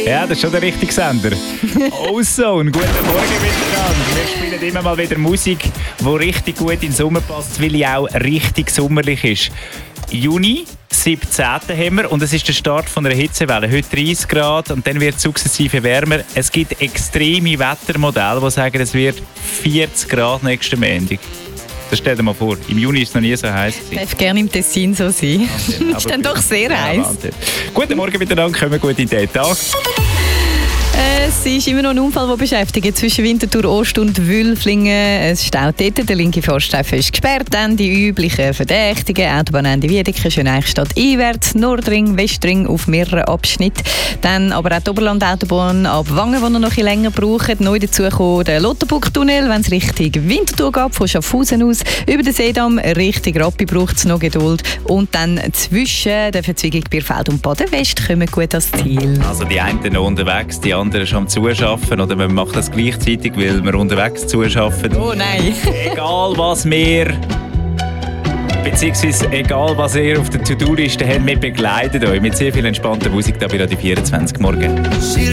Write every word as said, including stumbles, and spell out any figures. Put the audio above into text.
Ja, das ist schon der richtige Sender. Ozone, guten Morgen miteinander. Wir spielen immer mal wieder Musik, die richtig gut in den Sommer passt, weil die auch richtig sommerlich ist. Juni, siebzehnten haben wir und es ist der Start von einer Hitzewelle. Heute dreißig Grad und dann wird es sukzessive wärmer. Es gibt extreme Wettermodelle, die sagen, es wird vierzig Grad nächsten Montag. Das stell dir mal vor, im Juni ist es noch nie so heiß. Es darf gerne im Tessin so sein. Es ist dann doch sehr heiß. Ja, guten Morgen miteinander, kommen wir gut in den Tag. Es ist immer noch ein Unfall, der beschäftigt. Zwischen Winterthur Ost und Wülflingen. Es staut dort. Der linke Forststreifen ist gesperrt. Dann die üblichen Verdächtigen. Autobahnende Wiedeke, Schöneichstadt einwärts, Nordring, Westring auf mehreren Abschnitten. Dann aber auch die Oberland-Autobahn ab Wangen, die noch ein bisschen länger brauchen. Neu dazu kommt der Lotterbuck-Tunnel, wenn es Richtung Winterthur geht, von Schaffhausen aus. Über den Seedamm Richtung Rappi braucht es noch Geduld. Und dann zwischen der Verzweigung Bierfeld und Baden-West kommen gut ans Ziel. Also die einen noch unterwegs, die anderen schon am Zuschaffen oder man macht das gleichzeitig, weil wir unterwegs zuschaffen. Oh nein! Egal was wir, beziehungsweise egal was ihr auf der To-Do-Liste habt, wir begleiten euch mit sehr viel entspannter Musik da bei Radio vierundzwanzig morgen.